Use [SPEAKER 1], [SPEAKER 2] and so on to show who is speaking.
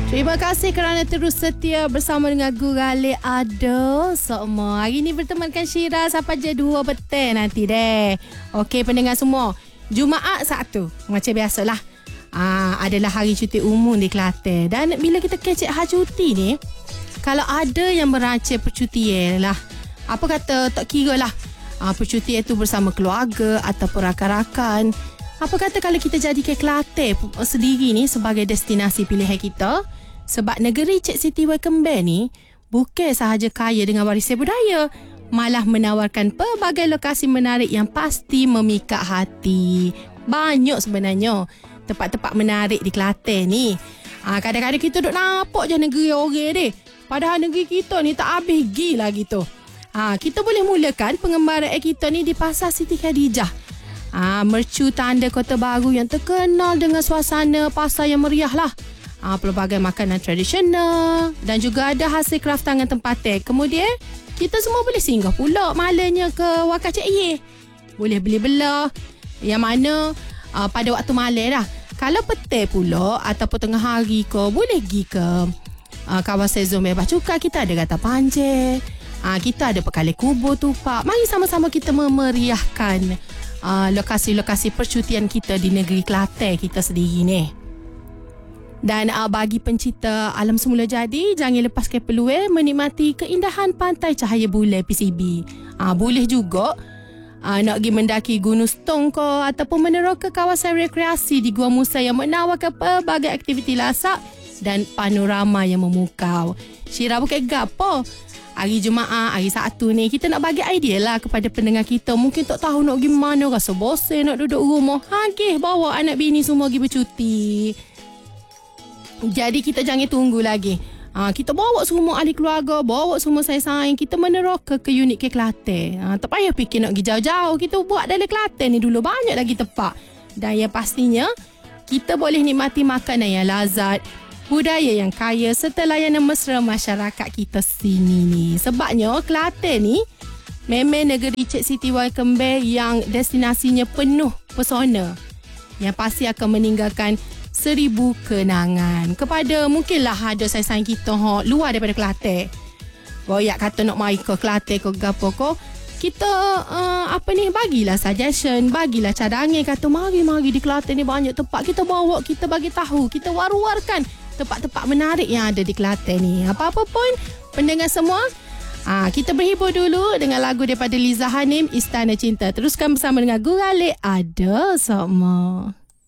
[SPEAKER 1] Terima kasih kerana terus setia bersama dengan Gurale Ada semua. Hari ni bertemankan Syira sampai je 2 petang nanti deh. Okey pendengar semua. Jumaat 1 macam biasalah. Adalah hari cuti umum di Kelantan. Dan bila kita kecek hari cuti ni, kalau ada yang merancang percutian lah, apa kata tak kira lah, percutian tu bersama keluarga ataupun rakan-rakan. Apa kata kalau kita jadikan Kelantan sendiri ni sebagai destinasi pilihan kita? Sebab negeri Cik Siti Kembar ni bukan sahaja kaya dengan warisan budaya, malah menawarkan pelbagai lokasi menarik yang pasti memikat hati. Banyak sebenarnya tempat-tempat menarik di Kelantan ni. Kadang-kadang kita duk nampak je negeri orang deh. Padahal negeri kita ni tak habis gila gitu. Kita boleh mulakan pengembaraan kita ni di Pasar Siti Khadijah. Mercu tanda Kota Baru yang terkenal dengan suasana pasar yang meriah lah. Pelbagai makanan tradisional dan juga ada hasil kraftangan tempatan. Kemudian kita semua boleh singgah pula malangnya ke Wakaf Cik Ye. Boleh beli belah yang mana pada waktu malam lah. Kalau petang pula ataupun tengah hari ke, boleh pergi ke kawasan zon bebas cukai. Kita ada Gata Panjang, kita ada Pekalai Kubur Tupak. Mari sama-sama kita memeriahkan lokasi-lokasi percutian kita di negeri Kelantan kita sendiri ni. Dan bagi pencinta alam semula jadi, jangan lepaskan peluang menikmati keindahan pantai cahaya bulan PCB. Boleh juga nak pergi mendaki Gunung Stong ke, ataupun meneroka kawasan rekreasi di Gua Musa yang menawarkan pelbagai aktiviti lasak dan panorama yang memukau. Syira bukan gapo. Hari Jumaat, hari Sabtu ni kita nak bagi idea lah kepada pendengar kita. Mungkin tak tahu nak pergi mana, rasa bosan nak duduk rumah. Bawa anak bini semua pergi bercuti. Jadi kita jangan tunggu lagi. Kita bawa semua ahli keluarga, bawa semua sayang-sayang, kita meneroka ke unit ke Kelantan. Tak payah fikir nak pergi jauh-jauh. Kita buat dalam Kelantan ni dulu, banyak lagi tempat. Dan yang pastinya kita boleh nikmati makanan yang lazat, budaya yang kaya serta layanan mesra masyarakat kita sini ni. Sebabnya Kelantan ni memang negeri Cik Siti Kembar yang destinasinya penuh pesona, yang pasti akan meninggalkan 1000 kenangan kepada mungkinlah ada sayang kita luar daripada Kelantan. Boyak kata nak mai ke Kelantan ke gapo ko, kita bagilah suggestion, bagilah cadangan, kata mari di Kelantan ni banyak tempat, kita bawa, kita bagi tahu, kita war-warkan tempat-tempat menarik yang ada di Kelantan ni. Apa-apa pun pendengar semua, kita berhibur dulu dengan lagu daripada Liza Hanim, Istana Cinta. Teruskan bersama dengan Gurale Ada semua.